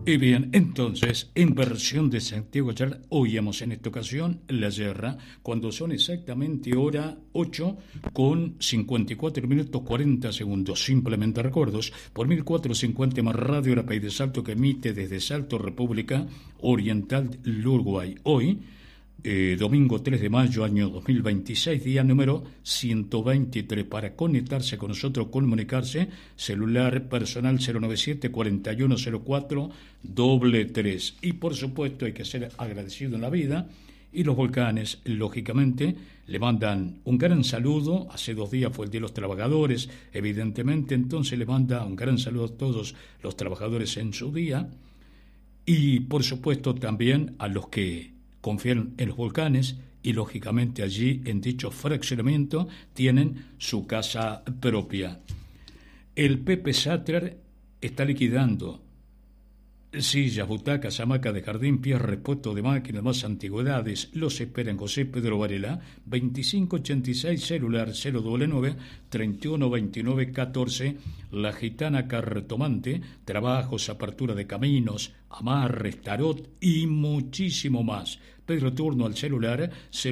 Y bien, entonces, en versión de Santiago Charla, oíamos en esta ocasión La Yerra, cuando son exactamente hora 8 con 54 minutos 40 segundos. Simplemente recuerdos, por 1450 más Radio Arapey de Salto, que emite desde Salto, República Oriental del Uruguay. Hoy, domingo 3 de mayo, año 2026, día número 123. Para conectarse con nosotros, comunicarse, celular personal 097-4104-333. Y por supuesto hay que ser agradecido en la vida, y los volcanes, lógicamente, le mandan un gran saludo. Hace 2 días fue el Día de los Trabajadores, evidentemente, entonces le manda un gran saludo a todos los trabajadores en su día, y por supuesto también a los que confían en los volcanes, y lógicamente allí en dicho fraccionamiento tienen su casa propia. El Pepe Sattler está liquidando sillas, butacas, hamacas de jardín, pies, repuesto de máquinas, más antigüedades. Los espera en José Pedro Varela, 2586, celular 099-312914. La Gitana Cartomante, trabajos, apertura de caminos, amarres, tarot y muchísimo más. Pedro Turno al celular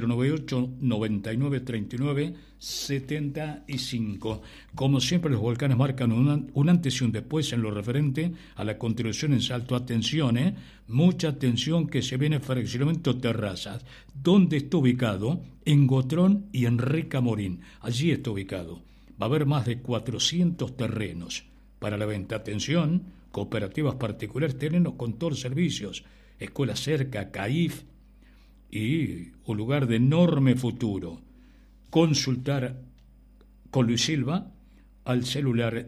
098-9939-75. Como siempre, los volcanes marcan un antes y un después en lo referente a la contribución en Salto. Atención, mucha atención, que se viene fraccionamiento Terrazas. ¿Dónde está ubicado? En Gotrón y en Recamorín. Allí está ubicado. Va a haber más de 400 terrenos para la venta. Atención, cooperativas particulares, terrenos con todos los servicios, escuela cerca, CAIF, y un lugar de enorme futuro. Consultar con Luis Silva al celular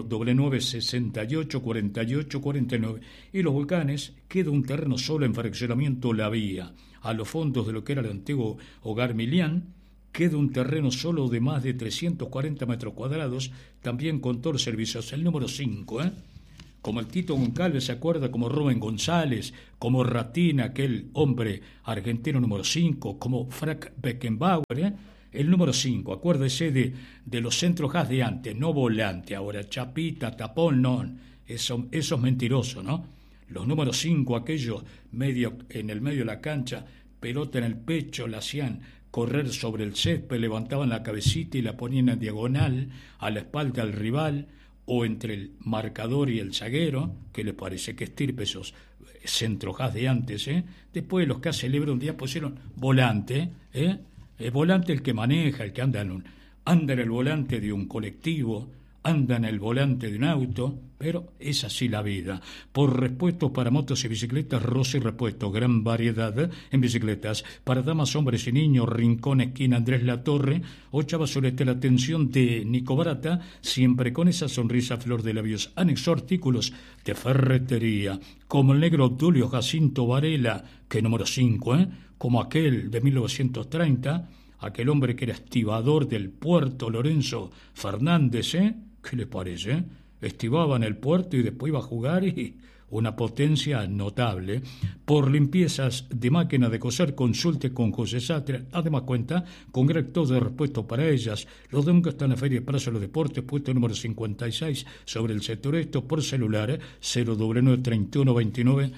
099-68-48-49. Y los volcanes, queda un terreno solo en fraccionamiento La Vía, a los fondos de lo que era el antiguo Hogar Milián. Queda un terreno solo de más de 340 metros cuadrados, también con todos los servicios. El número 5, como el Tito Goncalves, se acuerda, como Rubén González, como Ratina, aquel hombre argentino número 5, como Frank Beckenbauer, el número 5, acuérdese de los centros gas de antes, no volante, ahora chapita, tapón, no, eso es mentiroso, ¿no? Los números 5, aquellos medio, en el medio de la cancha, pelota en el pecho, la hacían correr sobre el césped, levantaban la cabecita y la ponían en diagonal a la espalda del rival, o entre el marcador y el zaguero. ¿Qué les parece? Que estirpe esos centrojas de antes, Después los que hace Lebron un día pusieron volante, El volante, el que maneja, el que anda en el volante de un colectivo, anda en el volante de un auto, pero es así la vida. Por repuestos para motos y bicicletas, Rossi Repuestos, gran variedad en bicicletas para damas, hombres y niños. Rincón, esquina Andrés Latorre. Ochava Solete, la atención de Nico Barata, siempre con esa sonrisa flor de labios. Anexo artículos de ferretería, como el negro Tulio Jacinto Varela, que número 5, como aquel de 1930, aquel hombre que era estibador del puerto, Lorenzo Fernández, ¿Qué les parece? Estibaba en el puerto y después iba a jugar, y una potencia notable. Por limpiezas de máquina de coser, consulte con José Sattler. Además cuenta con gran todo de repuesto para ellas. Los domingos están en la Feria de Plaza de los Deportes, puesto número 56, sobre el sector esto, por celular 099-3129-14.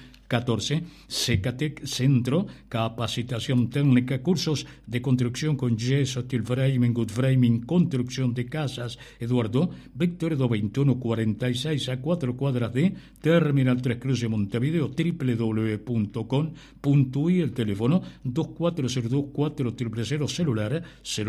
Secatec Centro, capacitación técnica, cursos de construcción con yeso, steel framing, good framing, construcción de casas. Eduardo Víctor 2146, a 4 cuadras de Terminal 3 Cruce, Montevideo. www.com.uy, el teléfono 24024000, celular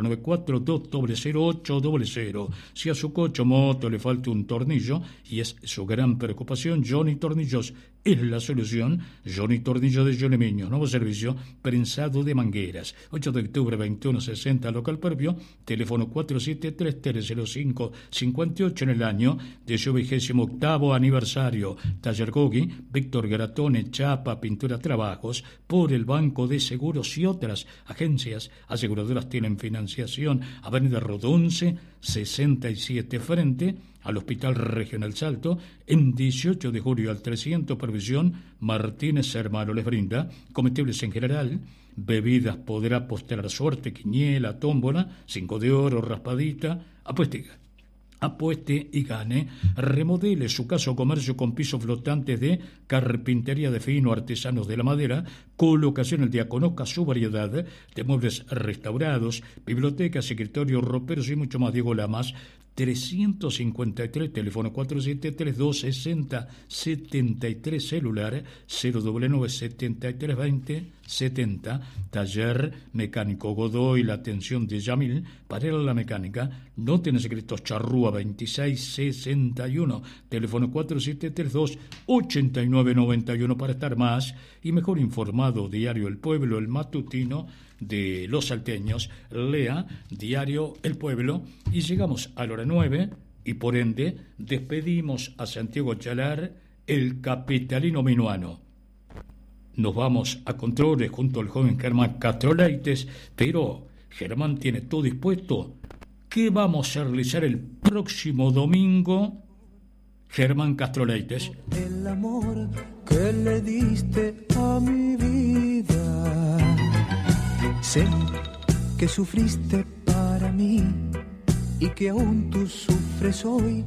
094-200-800. Si a su coche o moto le falta un tornillo, y es su gran preocupación, Johnny Tornillos es la solución. Johnny Tornillo de Yolemiño, nuevo servicio prensado de mangueras. 8 de octubre 2160, local propio, teléfono 47330558, en el año de su 28º aniversario. Taller Gogi, Víctor Gratone, chapa, pintura, trabajos por el Banco de Seguros y otras agencias aseguradoras tienen financiación. Avenida Rodonce 67, frente al Hospital Regional Salto, en 18 de julio al 300, provisión Martínez Hermano. Les brinda comestibles en general, bebidas, podrá apostar suerte, quiniela, tómbola, 5 de oro, raspadita, apuesta. Apueste y gane. Remodele su casa o comercio con pisos flotantes de carpintería de fino, artesanos de la madera, colocación al día. Conozca su variedad de muebles restaurados, bibliotecas, escritorios, roperos y mucho más. Diego Lamas, 353, teléfono 4732-6073, celular 099-7320-70, taller mecánico Godoy, la atención de Yamil para ir a la mecánica. No tiene secretos, Charrúa 2661, teléfono 4732-8991 para estar más y mejor informado. Diario El Pueblo, el matutino de los salteños. Lea Diario El Pueblo y llegamos a la hora 9 y por ende despedimos a Santiago Chalar, el capitalino minuano. Nos vamos a controles junto al joven Germán Castroleites, pero Germán tiene todo dispuesto. ¿Qué vamos a realizar el próximo domingo, Germán Castroleites? El amor que le diste a mi vida, sé que sufriste para mí y que aún tú sufres hoy.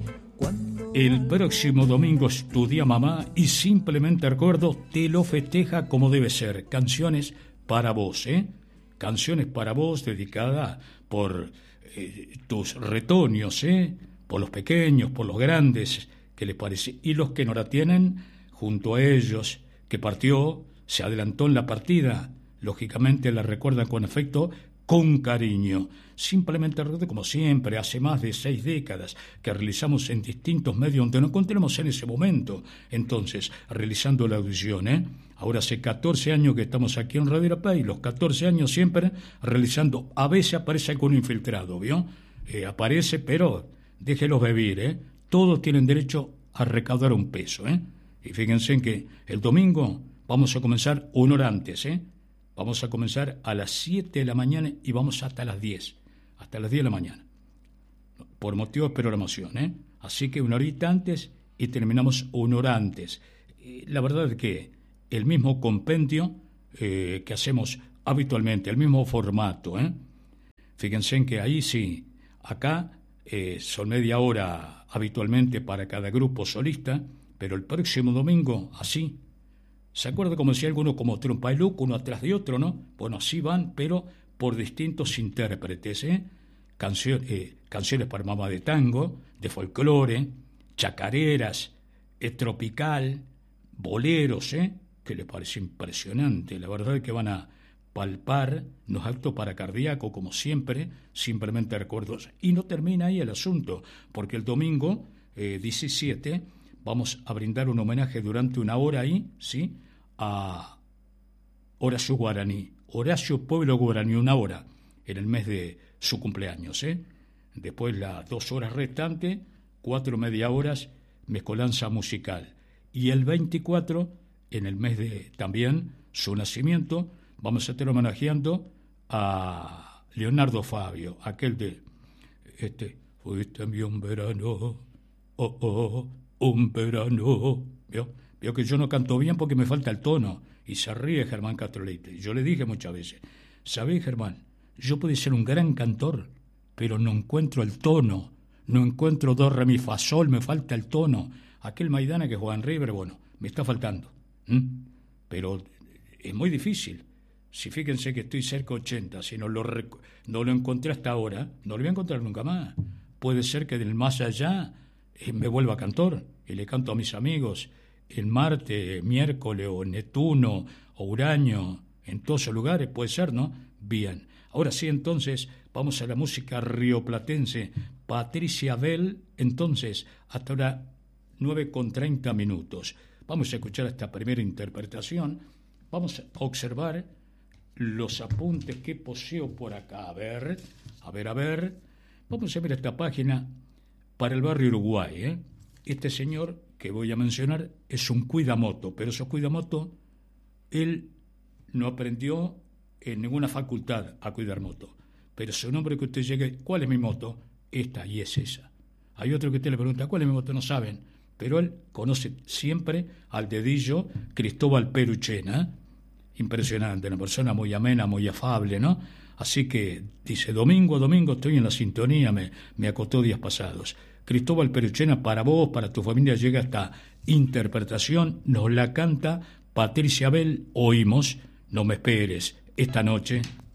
El próximo domingo es tu día, mamá, y simplemente recuerdo, te lo festeja como debe ser. Canciones para vos, Canciones para vos dedicadas por tus retoños, por los pequeños, por los grandes, ¿qué les parece? Y los que no la tienen, junto a ellos, que partió, se adelantó en la partida, lógicamente la recuerdan con afecto, con cariño. Simplemente recuerdo, como siempre, hace más de 6 décadas que realizamos en distintos medios donde nos encontramos en ese momento, entonces, realizando la audición, Ahora hace 14 años que estamos aquí en Radio Paz y los 14 años siempre realizando, a veces aparece algún infiltrado, ¿vio? Aparece, pero déjelos vivir, Todos tienen derecho a recaudar un peso, Y fíjense en que el domingo vamos a comenzar una hora antes, Vamos a comenzar a las 7 de la mañana y vamos hasta las 10. Hasta las 10 de la mañana. Por motivos de programación, Así que una horita antes y terminamos una hora antes. La verdad es que el mismo compendio que hacemos habitualmente, el mismo formato, Fíjense en que ahí sí, acá son media hora habitualmente para cada grupo solista, pero el próximo domingo, así. ¿Se acuerda como decía alguno, como trompa y loco, uno atrás de otro, no? Bueno, así van, pero por distintos intérpretes, canciones para mamá de tango, de folclore, chacareras, tropical, boleros, que les parece impresionante. La verdad es que van a palpar, no es acto para cardíaco, como siempre, simplemente recuerdos. Y no termina ahí el asunto, porque el domingo 17 vamos a brindar un homenaje durante una hora ahí, ¿sí?, a Horacio Guaraní, Horacio Pueblo Guaraní, una hora, en el mes de su cumpleaños, Después las 2 horas restantes, 4 media horas, mezcolanza musical. Y el 24, en el mes de también su nacimiento, vamos a estar homenajeando a Leonardo Fabio, aquel de fuiste un verano, un verano, ¿vio? Veo que yo no canto bien porque me falta el tono. Y se ríe Germán Castroleites. Yo le dije muchas veces, ¿sabés, Germán? Yo puedo ser un gran cantor, pero no encuentro el tono. No encuentro do, re, mi, fa, sol, me falta el tono. Aquel Maidana que juega en River, bueno, me está faltando. Pero es muy difícil. Si fíjense que estoy cerca de 80, si no lo encontré hasta ahora, no lo voy a encontrar nunca más. Puede ser que del más allá me vuelva cantor y le canto a mis amigos en Marte, miércoles, o Neptuno, o Uranio, en todos esos lugares, puede ser, ¿no? Bien. Ahora sí, entonces, vamos a la música rioplatense. Patricia Bell, entonces, hasta ahora 9:30. Vamos a escuchar esta primera interpretación. Vamos a observar los apuntes que poseo por acá. A ver. Vamos a ver esta página para el barrio Uruguay, Este señor que voy a mencionar es un cuidamoto, pero esos cuidamoto, él no aprendió en ninguna facultad a cuidar moto. Pero su nombre que usted llegue, ¿cuál es mi moto? Esta, y es esa. Hay otro que usted le pregunta, ¿cuál es mi moto? No saben. Pero él conoce siempre al dedillo Cristóbal Peruchena. Impresionante, una persona muy amena, muy afable, ¿no? Así que, dice, domingo a domingo estoy en la sintonía, me acotó días pasados. Cristóbal Peruchena, para vos, para tu familia, llega esta interpretación, nos la canta Patricia Bell, oímos, no me esperes, esta noche.